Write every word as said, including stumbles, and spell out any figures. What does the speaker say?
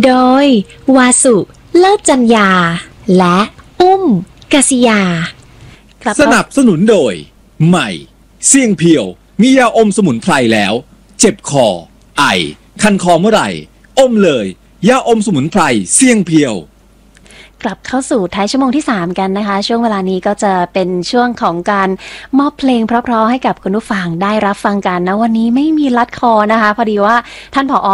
โดยวาสุเลิศจัญญาและอุ้มกษิยาสนับสนุนโดยใหม่เสี่ยงเพียวมียาอมสมุนไพรแล้วเจ็บคอไอคันคอเมื่อไหร่อมเลยยาอมสมุนไพรเสี่ยงเพียวกลับเข้าสู่ท้ายชั่วโมงที่สามกันนะคะช่วงเวลานี้ก็จะเป็นช่วงของการมอบเพลงเพราะๆให้กับคุณผู้ฟังได้รับฟังกันนะวันนี้ไม่มีลัดคอนะคะพอดีว่าท่านผอ